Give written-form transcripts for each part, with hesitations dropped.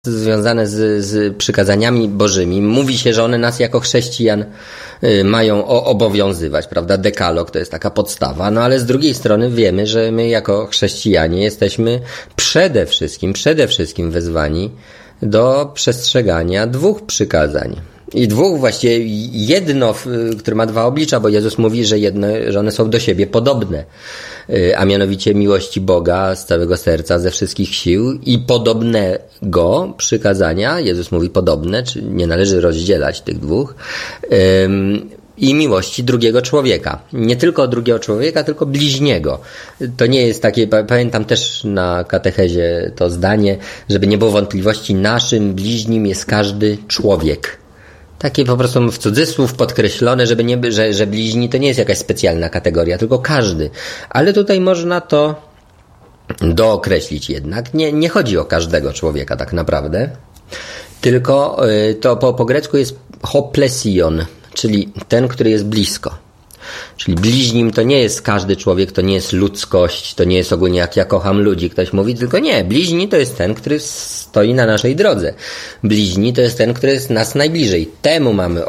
związane z przykazaniami bożymi. Mówi się, że one nas jako chrześcijan mają obowiązywać, prawda? Dekalog to jest taka podstawa, no ale z drugiej strony wiemy, że my jako chrześcijanie jesteśmy przede wszystkim wezwani do przestrzegania 2 przykazań. I 2 właściwie, jedno, które ma 2 oblicza, bo Jezus mówi, że one są do siebie podobne, a mianowicie miłości Boga z całego serca, ze wszystkich sił i podobnego przykazania, Jezus mówi podobne, czy nie należy rozdzielać tych 2, i miłości drugiego człowieka. Nie tylko drugiego człowieka, tylko bliźniego. To nie jest takie, pamiętam też na katechezie to zdanie, żeby nie było wątpliwości, naszym bliźnim jest każdy człowiek. Takie po prostu w cudzysłów podkreślone, że bliźni to nie jest jakaś specjalna kategoria, tylko każdy. Ale tutaj można to dookreślić jednak. Nie chodzi o każdego człowieka tak naprawdę, tylko to po grecku jest hoplesion, czyli ten, który jest blisko. Czyli bliźnim to nie jest każdy człowiek, to nie jest ludzkość, to nie jest ogólnie jak ja kocham ludzi, ktoś mówi, tylko nie, bliźni to jest ten, który stoi na naszej drodze. Bliźni to jest ten, który jest nas najbliżej. Temu mamy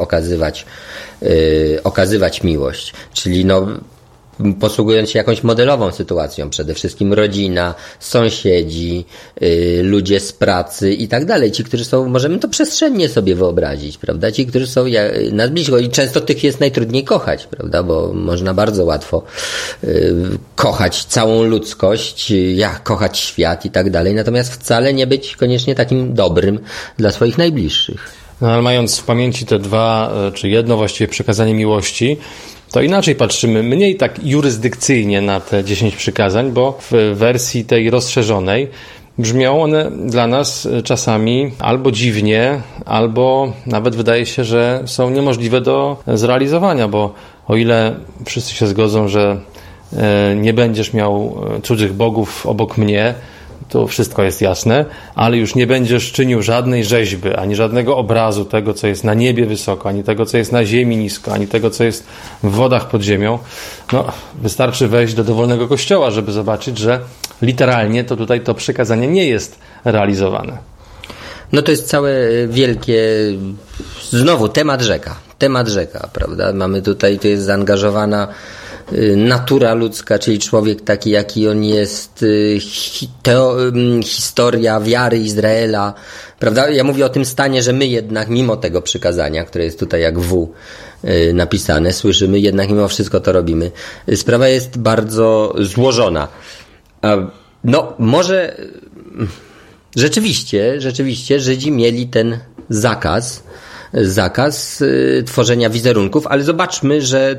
okazywać miłość. Czyli posługując się jakąś modelową sytuacją, przede wszystkim rodzina, sąsiedzi, ludzie z pracy i tak dalej. Ci, którzy są, możemy to przestrzennie sobie wyobrazić, prawda? Ci, którzy są nas blisko i często tych jest najtrudniej kochać, prawda? Bo można bardzo łatwo kochać całą ludzkość, kochać świat i tak dalej, natomiast wcale nie być koniecznie takim dobrym dla swoich najbliższych. No ale mając w pamięci te 2, czy jedno właściwie przykazanie miłości, to inaczej patrzymy, mniej tak jurysdykcyjnie na te 10 przykazań, bo w wersji tej rozszerzonej brzmią one dla nas czasami albo dziwnie, albo nawet wydaje się, że są niemożliwe do zrealizowania, bo o ile wszyscy się zgodzą, że nie będziesz miał cudzych bogów obok mnie, to wszystko jest jasne, ale już nie będziesz czynił żadnej rzeźby, ani żadnego obrazu tego, co jest na niebie wysoko, ani tego, co jest na ziemi nisko, ani tego, co jest w wodach pod ziemią. Wystarczy wejść do dowolnego kościoła, żeby zobaczyć, że literalnie to tutaj to przykazanie nie jest realizowane. To jest całe wielkie, znowu temat rzeka, prawda? Mamy tutaj, to jest zaangażowana natura ludzka, czyli człowiek taki, jaki on jest, historia wiary Izraela, prawda? Ja mówię o tym stanie, że my jednak mimo tego przykazania, które jest tutaj jak W napisane, słyszymy, jednak mimo wszystko to robimy. Sprawa jest bardzo złożona. Może rzeczywiście Żydzi mieli ten zakaz tworzenia wizerunków, ale zobaczmy, że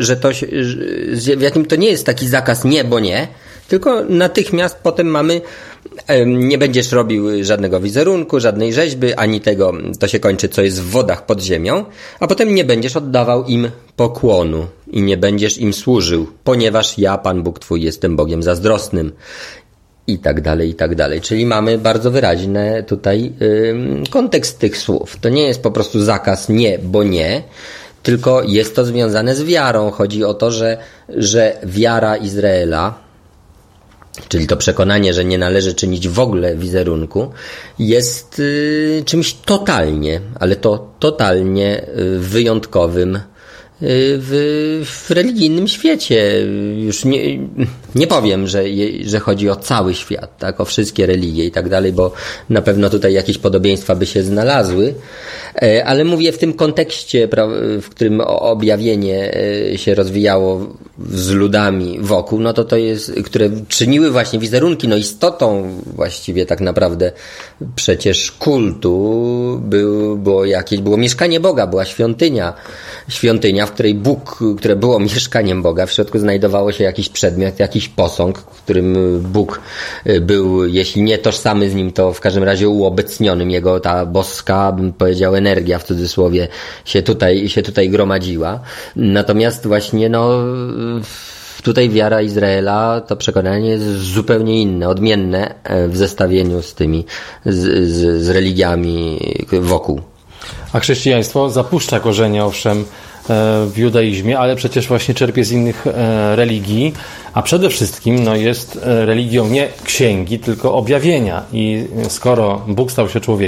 w jakim to nie jest taki zakaz nie, bo nie, tylko natychmiast potem mamy nie będziesz robił żadnego wizerunku, żadnej rzeźby, ani tego, to się kończy, co jest w wodach pod ziemią, a potem nie będziesz oddawał im pokłonu i nie będziesz im służył, ponieważ ja, Pan Bóg Twój, jestem Bogiem zazdrosnym. I tak dalej. Czyli mamy bardzo wyraźny tutaj kontekst tych słów. To nie jest po prostu zakaz nie, bo nie, tylko jest to związane z wiarą. Chodzi o to, że wiara Izraela, czyli to przekonanie, że nie należy czynić w ogóle wizerunku, jest czymś totalnie, ale to totalnie wyjątkowym w religijnym świecie. Już nie powiem, że chodzi o cały świat, tak, o wszystkie religie i tak dalej, bo na pewno tutaj jakieś podobieństwa by się znalazły, ale mówię w tym kontekście, w którym objawienie się rozwijało z ludami wokół, to jest, które czyniły właśnie wizerunki, istotą właściwie tak naprawdę przecież kultu było mieszkanie Boga, była świątynia, w której które było mieszkaniem Boga, w środku znajdowało się jakiś przedmiot, jakiś posąg, w którym Bóg był, jeśli nie tożsamy z nim, to w każdym razie uobecnionym. Jego ta boska, bym powiedział, energia w cudzysłowie się tutaj gromadziła. Natomiast właśnie tutaj wiara Izraela, to przekonanie jest zupełnie inne, odmienne w zestawieniu z tymi z religiami wokół. A chrześcijaństwo zapuszcza korzenie, owszem, w judaizmie, ale przecież właśnie czerpie z innych religii, a przede wszystkim jest religią nie księgi, tylko objawienia. I skoro Bóg stał się człowiekiem,